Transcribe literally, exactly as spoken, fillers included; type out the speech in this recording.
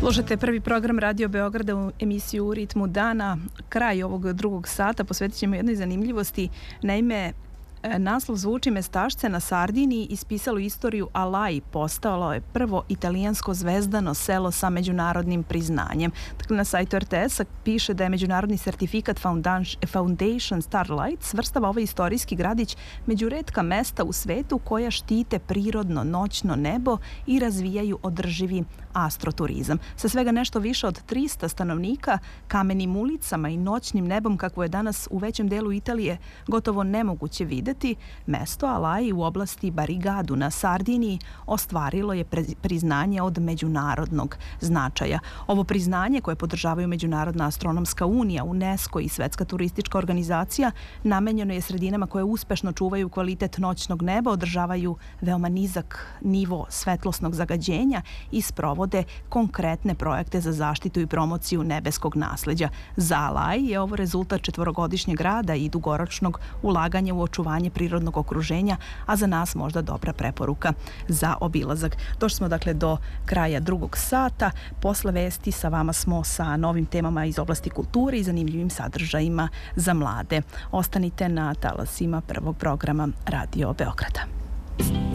Slušajte prvi program Radio Beograda u emisiju U ritmu dana. Kraj ovog drugog sata posvetit ćemo jednoj zanimljivosti. Naime, naslov zvuči Mestašce na Sardiniji ispisalo istoriju Alai, postalo je prvo italijansko zvezdano selo sa međunarodnim priznanjem. Dakle, na sajtu er te es-a piše da je međunarodni sertifikat Foundation Starlight svrstava ovaj istorijski gradić među retka mesta u svetu koja štite prirodno noćno nebo i razvijaju održivi astroturizam. Sa svega nešto više od trista stanovnika, kamenim ulicama i noćnim nebom kakvo je danas u većem delu Italije gotovo nemoguće videti, mesto Alai u oblasti Barigadu na Sardiniji ostvarilo je priznanje od međunarodnog značaja. Ovo priznanje koje podržavaju Međunarodna astronomska unija, UNESCO i Svetska turistička organizacija namenjeno je sredinama koje uspešno čuvaju kvalitet noćnog neba, održavaju veoma nizak nivo svetlosnog zagađenja i sprovode konkretne projekte za zaštitu i promociju nebeskog nasleđa. Za Alai je ovo rezultat četvorogodišnjeg rada i dugoročnog ulaganja u očuvanje prirodnog okruženja, a za nas možda dobra preporuka za obilazak. Došli smo dakle do kraja drugog sata. Posle vesti sa vama smo sa novim temama iz oblasti kulture i zanimljivim sadržajima za mlade. Ostanite na talasima prvog programa Radio Beograda.